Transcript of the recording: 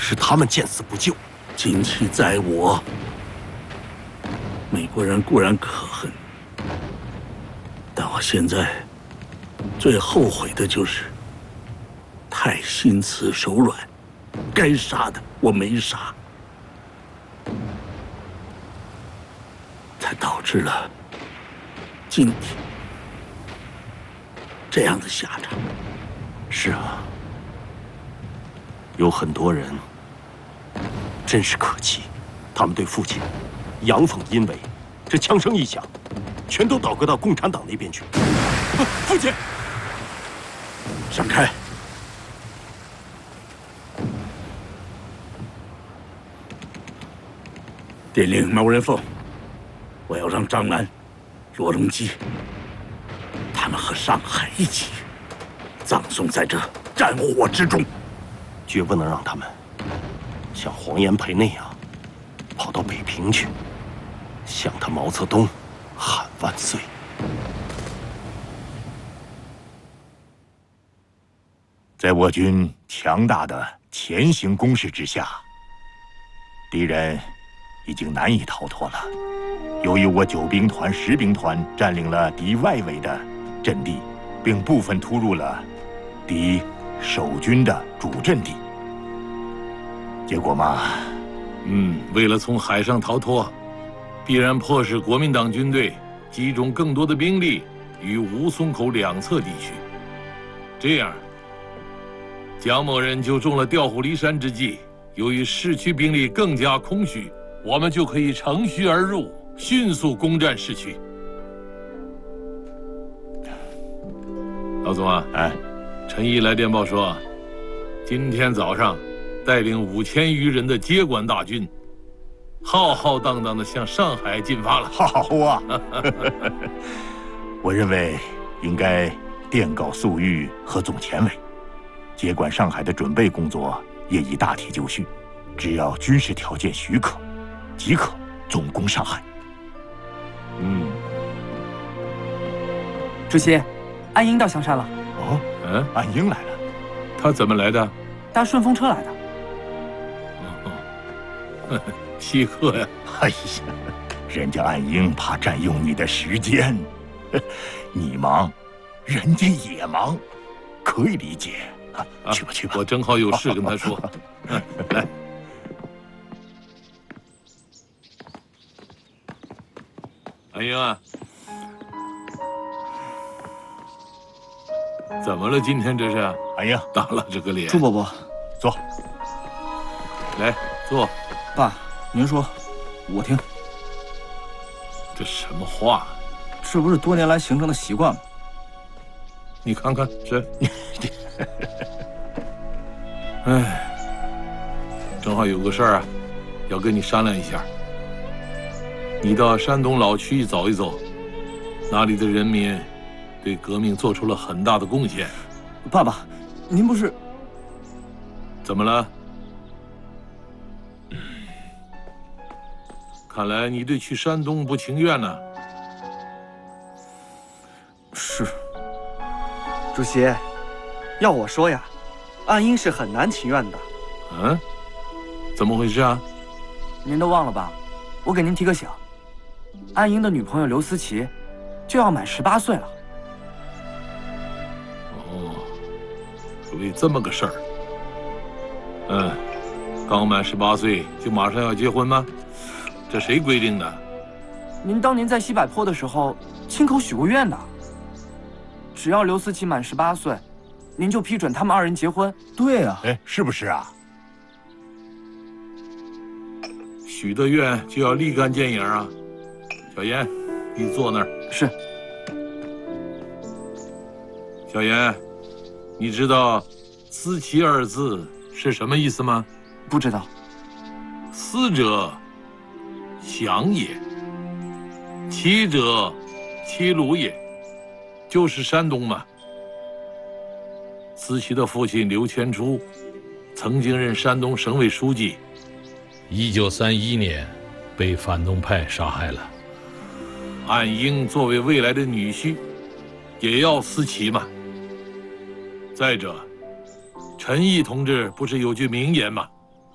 是他们见死不救。 旌旗在我，美国人固然可恨，但我现在最后悔的就是太心慈手软，该杀的我没杀，才导致了今天这样的下场。 是啊，有很多人真是可气，他们对父亲阳奉阴违，这枪声一响，全都倒戈到共产党那边去。父亲， 闪开！电令毛人凤，我要让张兰、罗荣基他们和上海一起葬送在这战火之中， 绝不能让他们像黄炎培那样跑到北平去，向他毛泽东喊万岁。 在我军强大的前行攻势之下，敌人已经难以逃脱了。由于我9兵团、10兵团占领了敌外围的阵地，并部分突入了敌守军的主阵地，结果嘛， 为了从海上逃脱，必然迫使国民党军队集中更多的兵力于吴淞口两侧地区，这样，蒋某人就中了调虎离山之计。由于市区兵力更加空虚，我们就可以乘虚而入，迅速攻占市区。老总啊，陈毅来电报说，今天早上带领5000余人的接管大军，浩浩荡荡地向上海进发了。 好啊！我认为应该电告粟裕和总前委，接管上海的准备工作也已大体就绪，只要军事条件许可，即可总攻上海。 主席，安英到香山了。 哦，安英来了， 他怎么来的？ 搭顺风车来的。 稀客呀！ 哎呀，人家安英怕占用你的时间，你忙，人家也忙，可以理解。去吧去吧， 我正好有事跟他说。来，安英啊，怎么了？今天这是？ 安英， 打了这个脸。 朱伯伯， 坐。 来坐。 爸，您说，我听。 这什么话？ 这不是多年来形成的习惯吗？ 你看看这。哎，正好有个事儿啊，要跟你商量一下。你到山东老区走一走，那里的人民对革命做出了很大的贡献。 爸爸，您不是…… 怎么了？看来你对去山东不情愿呢。 是。主席，要我说呀，安英是很难情愿的。 怎么回事啊？ 您都忘了吧？我给您提个醒，安英的女朋友刘思琪就要满18岁了。 为这么个事儿。刚满18岁就马上要结婚吗？这谁规定的？ 您当年在西柏坡的时候亲口许过愿的。只要刘思琪满18岁，您就批准他们2人结婚。对啊， 是不是啊？ 许的愿就要立竿见影啊！小严，你坐那儿。 是。 小严，你知道“思齐”2字是什么意思吗？ 不知道。 思者，降也；齐者，齐鲁也。就是山东嘛。思齐的父亲刘全初，曾经任山东省委书记。 1931年，被反动派杀害了。 安英作为未来的女婿，也要思齐嘛。再者，陈毅同志不是有句名言吗？